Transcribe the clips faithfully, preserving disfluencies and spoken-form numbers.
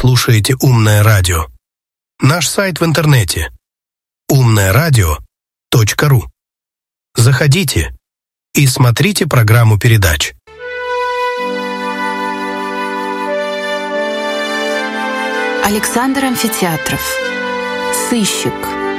слушаете «Умное радио». Наш сайт в интернете умное радио точка ру. Заходите и смотрите программу передач. Александр Амфитеатров. Сыщик.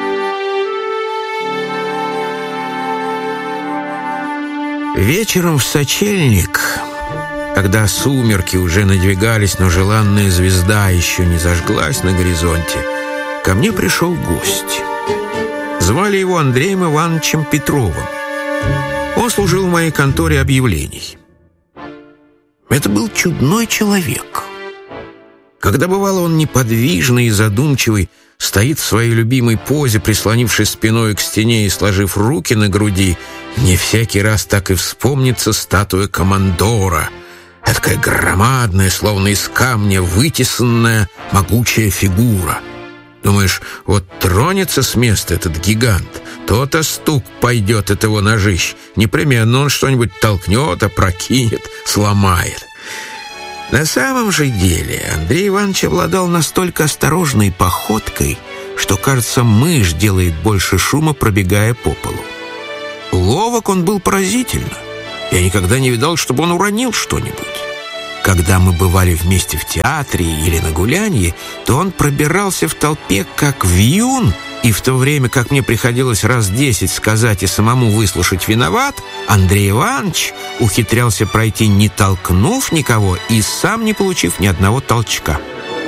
Вечером в сочельник, когда сумерки уже надвигались, но желанная звезда еще не зажглась на горизонте, ко мне пришел гость. Звали его Андреем Ивановичем Петровым. Он служил в моей конторе объявлений. Это был чудной человек. Когда бывало он неподвижный и задумчивый, стоит в своей любимой позе, прислонившись спиной к стене и сложив руки на груди, мне всякий раз так и вспомнится статуя командора. Такая громадная, словно из камня вытесанная, могучая фигура. Думаешь, вот тронется с места этот гигант, то-то стук пойдет от его ножищ. Непременно он что-нибудь толкнет, опрокинет, сломает. На самом же деле Андрей Иванович обладал настолько осторожной походкой, что, кажется, мышь делает больше шума, пробегая по полу. Ловок он был поразительно. Я никогда не видал, чтобы он уронил что-нибудь. Когда мы бывали вместе в театре или на гулянье, то он пробирался в толпе как вьюн, и в то время, как мне приходилось раз десять сказать и самому выслушать «виноват», Андрей Иванович ухитрялся пройти, не толкнув никого и сам не получив ни одного толчка.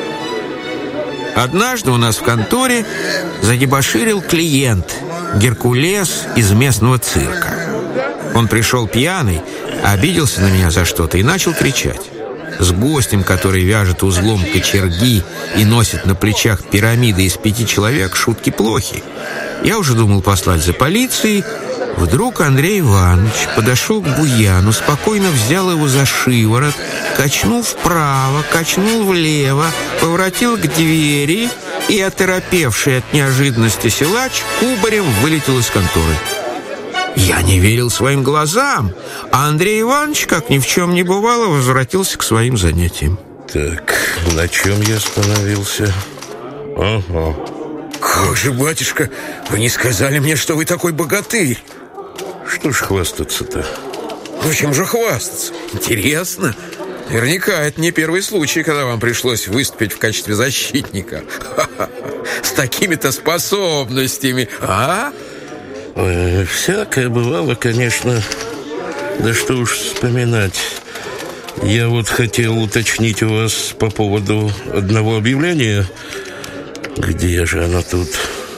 Однажды у нас в конторе задебоширил клиент, Геркулес из местного цирка. Он пришел пьяный, обиделся на меня за что-то и начал кричать. С гостем, который вяжет узлом кочерги и носит на плечах пирамиды из пяти человек, шутки плохи. Я уже думал послать за полицией. Вдруг Андрей Иванович подошел к буяну, спокойно взял его за шиворот, качнул вправо, качнул влево, поворотил к двери, и оторопевший от неожиданности силач кубарем вылетел из конторы. Я не верил своим глазам, а Андрей Иванович, как ни в чем не бывало, возвратился к своим занятиям. Так, на чем я остановился? Ага. Как же, батюшка, вы не сказали мне, что вы такой богатырь? Что ж хвастаться-то? Ну, чем же хвастаться? Интересно. Наверняка это не первый случай, когда вам пришлось выступить в качестве защитника. Ха-ха. С такими-то способностями, а? Ой, всякое бывало, конечно. Да что уж вспоминать. Я вот хотел уточнить у вас по поводу одного объявления. Где же оно тут?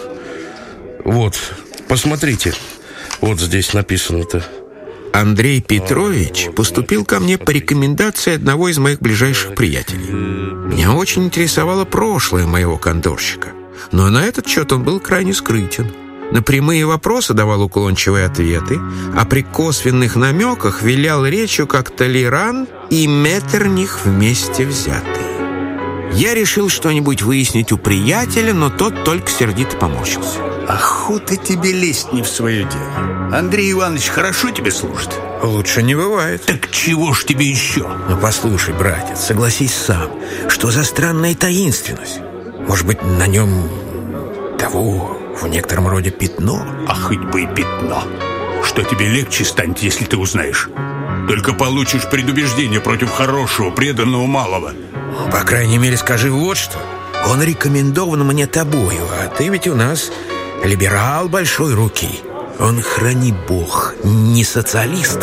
Вот, посмотрите. Вот здесь написано-то. Андрей Петрович поступил ко мне по рекомендации одного из моих ближайших приятелей. Меня очень интересовало прошлое моего конторщика, но на этот счет он был крайне скрытен. На прямые вопросы давал уклончивые ответы, а при косвенных намеках вилял речью, как Толеран и Меттерних вместе взятые. Я решил что-нибудь выяснить у приятеля, но тот только сердито поморщился. Охота тебе лезть не в свое дело. Андрей Иванович хорошо тебе служит? Лучше не бывает. Так чего ж тебе еще? Ну, послушай, братец, согласись сам. Что за странная таинственность? Может быть, на нем того... в некотором роде пятно? А хоть бы и пятно. Что тебе легче станет, если ты узнаешь? Только получишь предубеждение против хорошего, преданного малого. По крайней мере, скажи вот что. Он рекомендован мне тобою, а ты ведь у нас либерал большой руки. Он, храни бог, не социалист.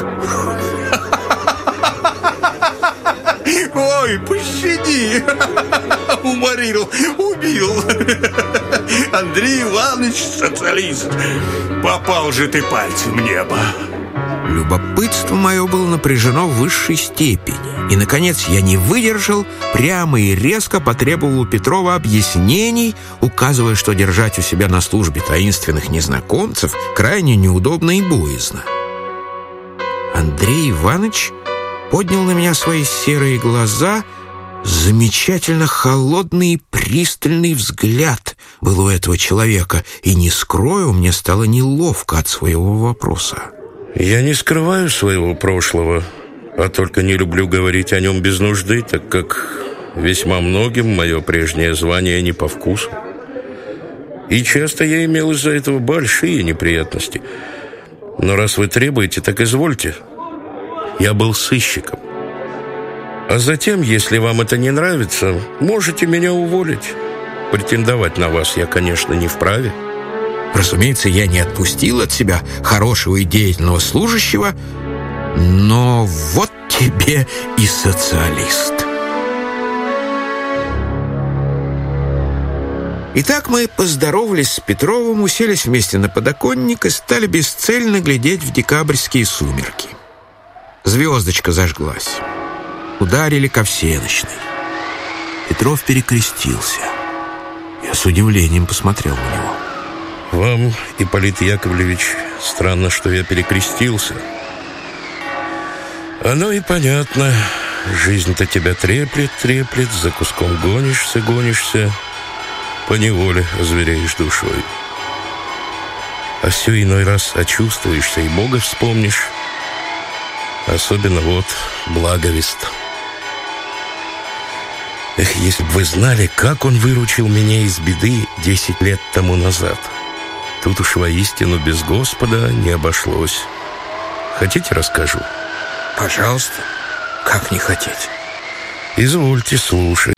Ой, пощади. Уморил, убил. Андрей Иванович социалист. Попал же ты пальцем в небо. Любопытство мое было напряжено в высшей степени. И, наконец, я не выдержал, прямо и резко потребовал у Петрова объяснений, указывая, что держать у себя на службе таинственных незнакомцев крайне неудобно и боязно. Андрей Иванович поднял на меня свои серые глаза. Замечательно холодный и пристальный взгляд был у этого человека, и, не скрою, мне стало неловко от своего вопроса. Я не скрываю своего прошлого, а только не люблю говорить о нем без нужды, так как весьма многим мое прежнее звание не по вкусу. И часто я имел из-за этого большие неприятности. Но раз вы требуете, так извольте. Я был сыщиком. А затем, если вам это не нравится, можете меня уволить. Претендовать на вас я, конечно, не вправе. Разумеется, я не отпустил от себя хорошего и деятельного служащего, но вот тебе и социалист. Итак, мы поздоровались с Петровым, уселись вместе на подоконник и стали бесцельно глядеть в декабрьские сумерки. Звездочка зажглась. Ударили ко всенощной. Петров перекрестился. Я с удивлением посмотрел на него. Вам, Ипполит Яковлевич, странно, что я перекрестился. Оно и понятно. Жизнь-то тебя треплет, треплет, за куском гонишься, гонишься, поневоле озвереешь душой. А все иной раз очувствуешься и Бога вспомнишь. Особенно вот благовест. Эх, если бы вы знали, как он выручил меня из беды десять лет тому назад. Тут уж воистину без Господа не обошлось. Хотите, расскажу? Пожалуйста. Как не хотеть? Извольте слушать.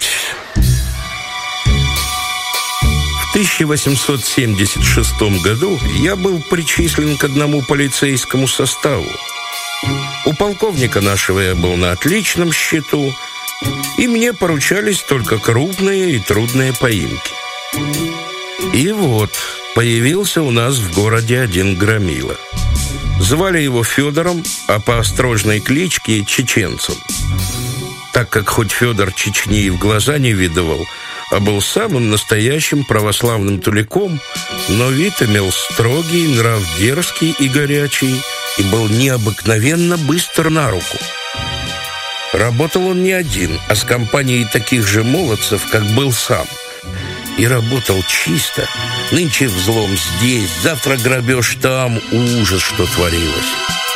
В тысяча восемьсот семьдесят шестом году я был причислен к одному полицейскому составу. У полковника нашего я был на отличном счету, и мне поручались только крупные и трудные поимки. И вот появился у нас в городе один громила. Звали его Федором, а по острожной кличке Чеченцем. Так как хоть Федор Чечни и в глаза не видывал, а был самым настоящим православным туликом, но вид имел строгий, нрав дерзкий и горячий, и был необыкновенно быстр на руку. Работал он не один, а с компанией таких же молодцев, как был сам. И работал чисто. Нынче взлом здесь, завтра грабеж там. Ужас, что творилось.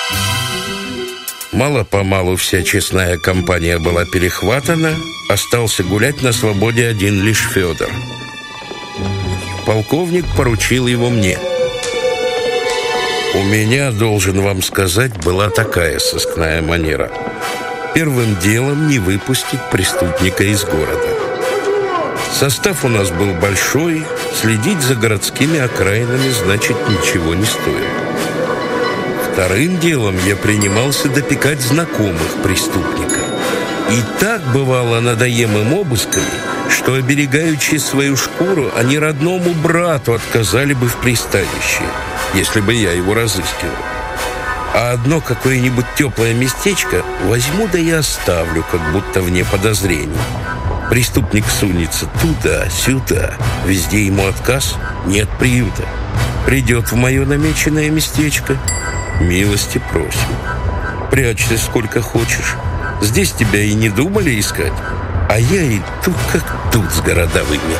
Мало-помалу вся честная компания была перехватана. Остался гулять на свободе один лишь Федор. Полковник поручил его мне. У меня, должен вам сказать, была такая сыскная манера. Первым делом не выпустить преступника из города. Состав у нас был большой, следить за городскими окраинами, значит, ничего не стоило. Вторым делом я принимался допекать знакомых преступника. И так бывало надоем им обысками, что, оберегаючи свою шкуру, они родному брату отказали бы в пристанище, если бы я его разыскивал. А одно какое-нибудь теплое местечко возьму да и оставлю, как будто вне подозрений. Преступник сунется туда-сюда, везде ему отказ, нет приюта. Придет в мое намеченное местечко, милости просим. Прячься сколько хочешь. Здесь тебя и не думали искать, а я и тут как тут с городовыми.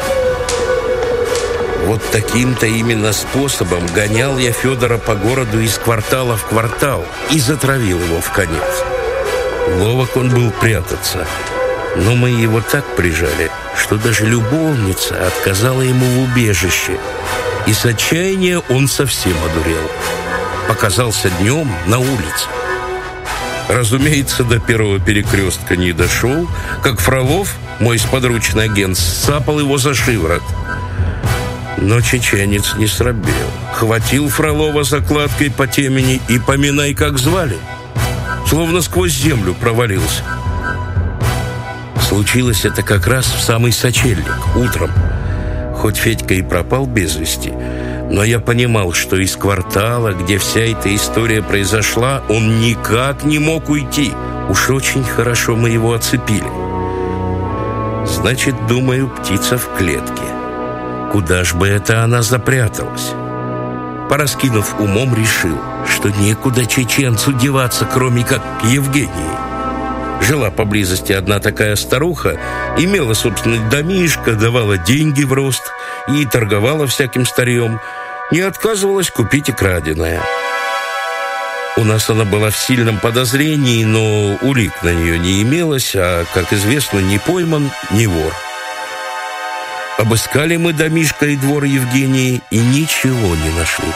Вот таким-то именно способом гонял я Федора по городу из квартала в квартал и затравил его в конец. Ловок он был прятаться, но мы его так прижали, что даже любовница отказала ему в убежище, и с отчаяния он совсем одурел. Показался днем на улице. Разумеется, до первого перекрестка не дошел, как Фролов, мой сподручный агент, сцапал его за шиворот. Но чеченец не срабел. Хватил Фролова закладкой по темени и поминай, как звали. Словно сквозь землю провалился. Случилось это как раз в самый сочельник, утром. Хоть Федька и пропал без вести, но я понимал, что из квартала, где вся эта история произошла, он никак не мог уйти. Уж очень хорошо мы его оцепили. Значит, думаю, птица в клетке. Куда ж бы это она запряталась? Пораскинув умом, решил, что некуда чеченцу деваться, кроме как к Евгении. Жила поблизости одна такая старуха, имела собственный домишко, давала деньги в рост и торговала всяким старьем, не отказывалась купить и краденое. У нас она была в сильном подозрении, но улик на нее не имелось, а, как известно, ни пойман, ни вор. Обыскали мы домишко и двор Евгении и ничего не нашли.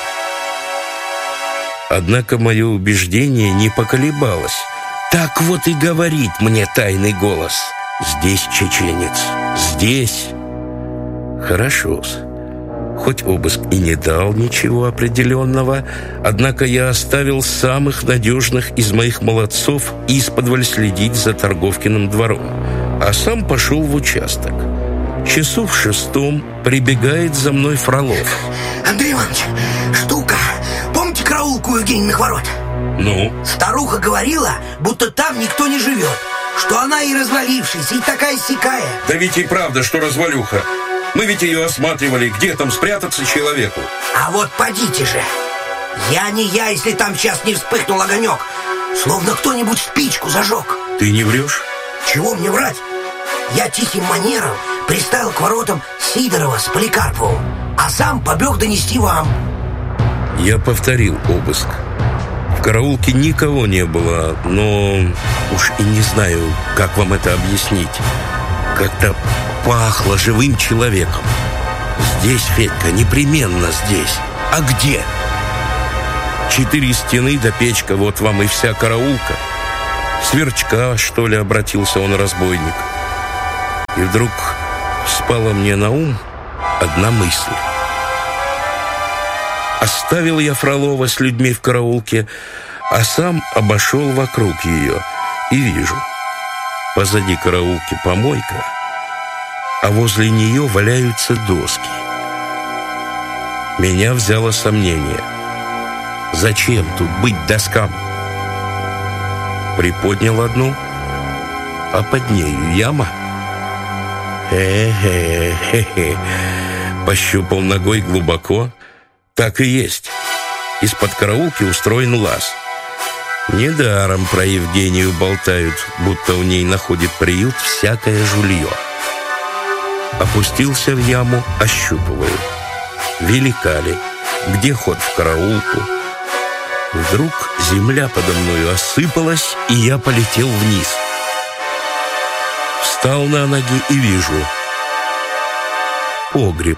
Однако мое убеждение не поколебалось. Так вот и говорит мне тайный голос: здесь чеченец, здесь. Хорошо-с. Хоть обыск и не дал ничего определенного, однако я оставил самых надежных из моих молодцов исподволь следить за Торговкиным двором, а сам пошел в участок. Часу в шестом прибегает за мной Фролов. Андрей Иванович, штука. Помните караулку у Евгениных ворот? Ну? Старуха говорила, будто там никто не живет, что она и развалившаяся, и такая-сякая. Да ведь и правда, что развалюха. Мы ведь ее осматривали, где там спрятаться человеку. А вот подите же. Я не я, если там сейчас не вспыхнул огонек. Словно кто-нибудь спичку зажег. Ты не врешь? Чего мне врать? Я тихим манером приставил к воротам Сидорова с Поликарповым, а сам побег донести вам. Я повторил обыск. В караулке никого не было, но уж и не знаю, как вам это объяснить. Как-то пахло живым человеком. Здесь, Федька, непременно здесь. А где? Четыре стены до печка, вот вам и вся караулка. Сверчка, что ли, обратился он разбойник. И вдруг спала мне на ум одна мысль. Оставил я Фролова с людьми в караулке, а сам обошел вокруг ее и вижу: позади караулки помойка, а возле нее валяются доски. Меня взяло сомнение. Зачем тут быть доскам? Приподнял одну, а под нею яма. Хе-хе-хе-хе. Пощупал ногой глубоко. Так и есть. Из-под караулки устроен лаз. Недаром про Евгению болтают, будто у ней находит приют всякое жулье. Опустился в яму, ощупываю. Велика ли? Где ход в караулку? Вдруг земля подо мною осыпалась, и я полетел вниз. Встал на ноги и вижу: погреб.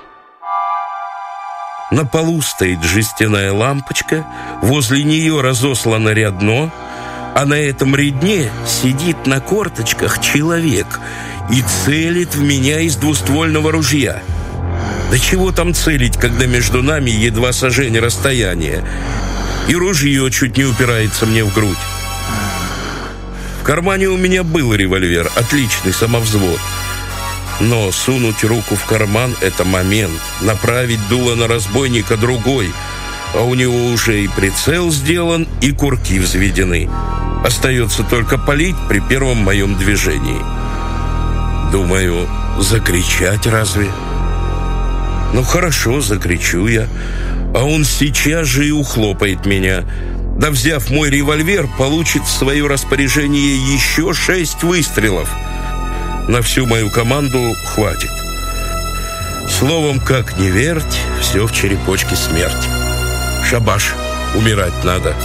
На полу стоит жестяная лампочка, возле нее разослано рядно, а на этом рядне сидит на корточках человек и целит в меня из двуствольного ружья. Да чего там целить, когда между нами едва сажень расстояние, и ружье чуть не упирается мне в грудь. В кармане у меня был револьвер, отличный самовзвод. Но сунуть руку в карман — это момент, направить дуло на разбойника — другой, а у него уже и прицел сделан, и курки взведены. Остается только палить при первом моем движении. Думаю, закричать разве? Ну хорошо, закричу я, а он сейчас же и ухлопает меня. Да, взяв мой револьвер, получит в свое распоряжение еще шесть выстрелов. На всю мою команду хватит. Словом, как ни верть, все в черепочке смерть. Шабаш, умирать надо.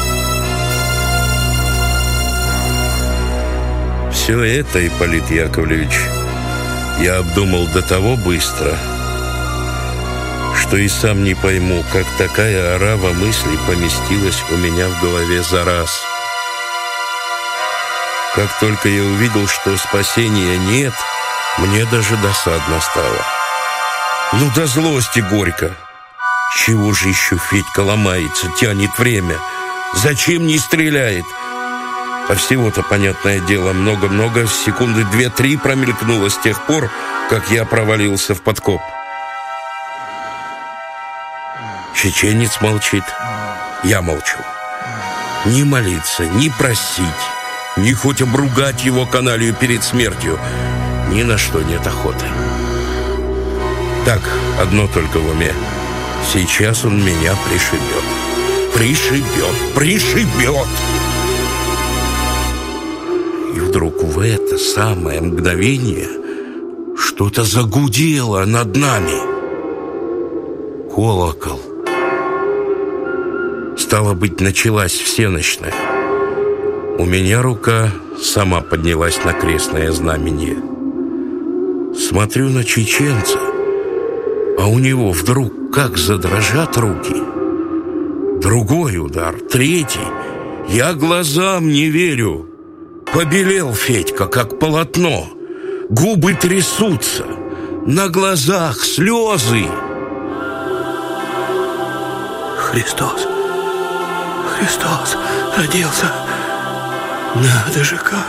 Все это, Ипполит Яковлевич, я обдумал до того быстро, что и сам не пойму, как такая орава мыслей поместилась у меня в голове за раз. Как только я увидел, что спасения нет, мне даже досадно стало. Ну, до злости горько. Чего же еще Федька ломается, тянет время? Зачем не стреляет? А всего-то, понятное дело, много-много, секунды две-три промелькнуло с тех пор, как я провалился в подкоп. Чеченец молчит, я молчу. Ни молиться, ни просить, ни хоть обругать его каналью перед смертью, ни на что нет охоты. Так, одно только в уме: сейчас он меня пришибет. Пришибет, пришибет! И вдруг в это самое мгновение что-то загудело над нами. Колокол. Стало быть, началась всенощная. У меня рука сама поднялась на крестное знамение. Смотрю на чеченца, а у него вдруг как задрожат руки. Другой удар, третий. Я глазам не верю. Побелел Федька, как полотно. Губы трясутся. На глазах слезы. Христос, Христос родился. Надо же как.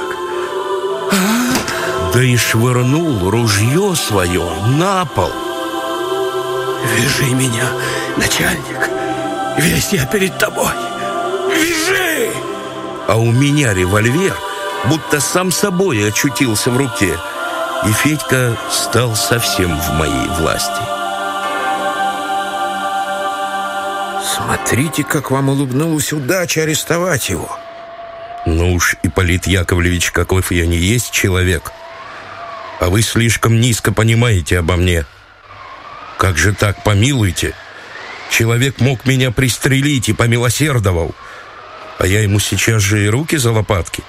А? Да и швырнул ружье свое на пол. Вяжи меня, начальник. Весь я перед тобой. Вяжи! А у меня револьвер будто сам собой очутился в руке, и Федька стал совсем в моей власти. Смотрите, как вам улыбнулась удача арестовать его. Ну уж, Ипполит Яковлевич, каков я не есть человек, а вы слишком низко понимаете обо мне. Как же так, помилуйте? Человек мог меня пристрелить и помилосердовал, а я ему сейчас же и руки за лопатки.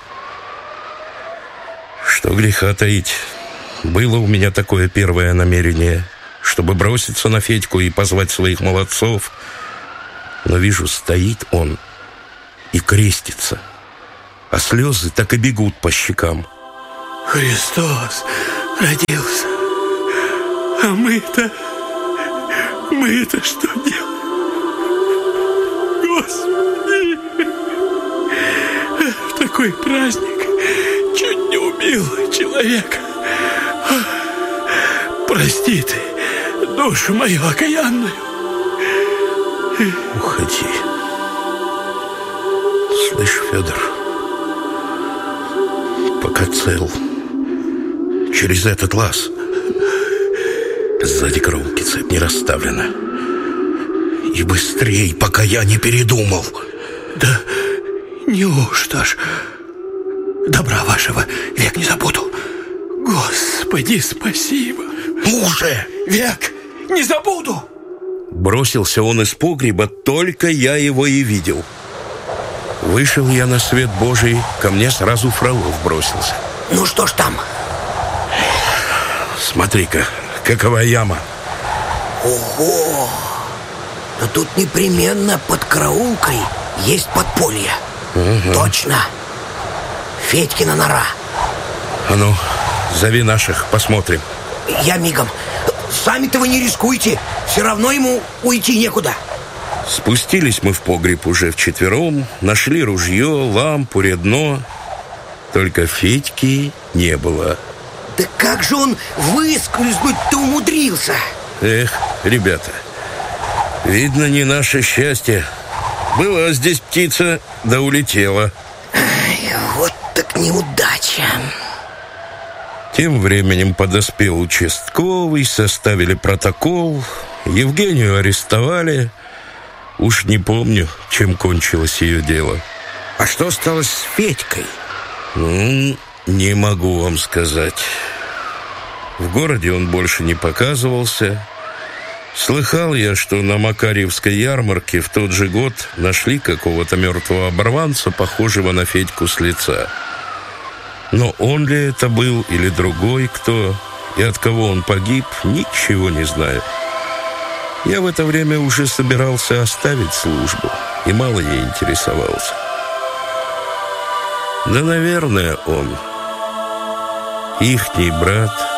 Что греха таить, было у меня такое первое намерение, чтобы броситься на Федьку и позвать своих молодцов. Но вижу, стоит он и крестится, а слезы так и бегут по щекам. Христос родился, а мы-то, мы-то что делаем? Господи, в такой праздник чуть не убил человека. Прости ты душу мою окаянную. Уходи. Слышь, Федор, пока цел, через этот лаз. Сзади караулки цепь не расставлена. И быстрей, пока я не передумал. Да неужто ж добра вашего век не забуду. Господи, спасибо. Ну уже! Век не забуду. Бросился он из погреба, только я его и видел. Вышел я на свет Божий, ко мне сразу Фролов бросился. Ну что ж там? Смотри-ка, какова яма. Ого! Но тут непременно под караулкой есть подполье. Угу. Точно. Федькина нора. А ну, зови наших, посмотрим. Я мигом. Сами-то вы не рискуйте. Все равно ему уйти некуда. Спустились мы в погреб уже вчетвером, нашли ружье, лампу, редно. Только Федьки не было. Да как же он выскользнуть-то умудрился? Эх, ребята, видно, не наше счастье. Была здесь птица, да улетела. Ай, вот так неудача. Тем временем подоспел участковый, составили протокол, Евгению арестовали. Уж не помню, чем кончилось ее дело. А что стало с Федькой? Ну, не могу вам сказать. В городе он больше не показывался. Слыхал я, что на Макарьевской ярмарке в тот же год нашли какого-то мертвого оборванца, похожего на Федьку с лица. Но он ли это был или другой кто, и от кого он погиб, ничего не знаю. Я в это время уже собирался оставить службу и мало ей интересовался. Да, наверное, он, ихний брат,